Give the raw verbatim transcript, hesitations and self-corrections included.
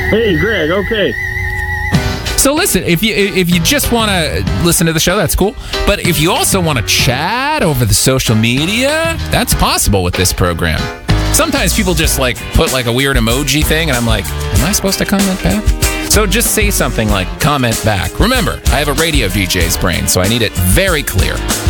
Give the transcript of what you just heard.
Hey, Greg. Okay. So listen, if you if you just want to listen to the show, that's cool. But if you also want to chat over the social media, that's possible with this program. Sometimes people just like put like a weird emoji thing, and I'm like, am I supposed to comment back? So just say something like comment back. Remember, I have a radio D J's brain, so I need it very clear.